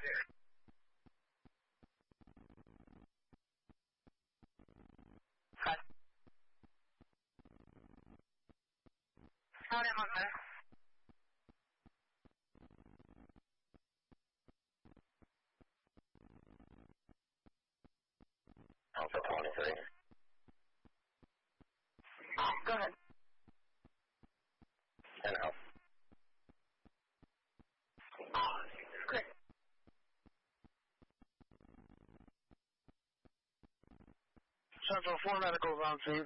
Hi. Howdy, Monday. Alpha 23. Go ahead. And out. Great. Central 4 Medical's on scene.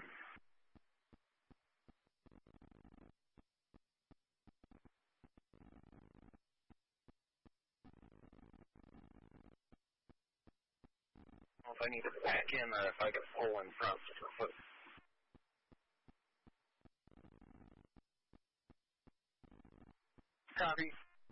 If I need to back in or if I can pull in front. Copy.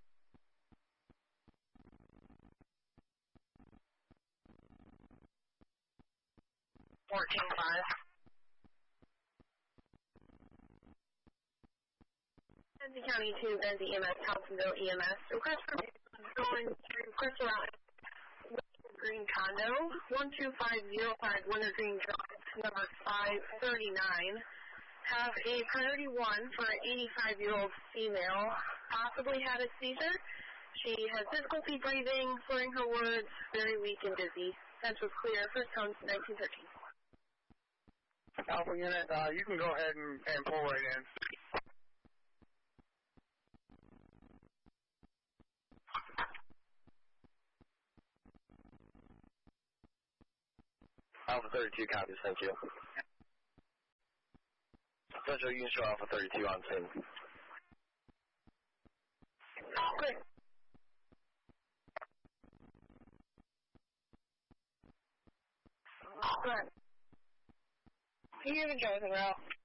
Benzie County to Benzie EMS, Thompsonville EMS. Request for going to Crystal Route Green Condo, 12505 Winter Green Drive, number 539. Have a priority 1 for an 85-year-old female, possibly had a seizure. She has difficulty breathing, slurring her words, very weak and dizzy. Sense was clear, first tone 1913. Alpha unit, you can go ahead and pull right in. Alpha 32 copies, thank you. Central, you can show Alpha 32 on scene. Great. Good. You can go with the route.